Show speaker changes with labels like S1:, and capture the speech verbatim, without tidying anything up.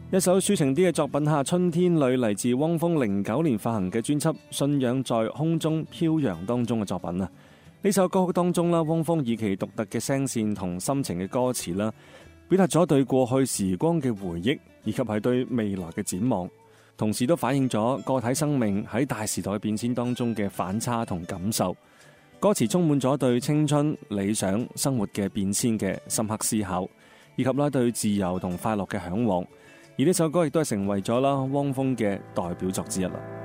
S1: 一首抒情啲嘅作品下，《春天裏》嚟自汪峰零九年發行嘅專輯《信仰在空中飄揚》當中嘅作品啊。呢首歌曲當中啦，汪峰以其獨特嘅聲線同深情嘅歌詞啦，表達咗對過去時光嘅回憶，以及係對未來嘅展望，同時都反映咗個體生命喺大時代變遷當中嘅反差同感受。歌詞充滿咗對青春、理想、生活嘅變遷嘅深刻思考，以及啦對自由同快樂嘅向往。而呢首歌亦都係成為咗啦汪峰嘅代表作之一啦。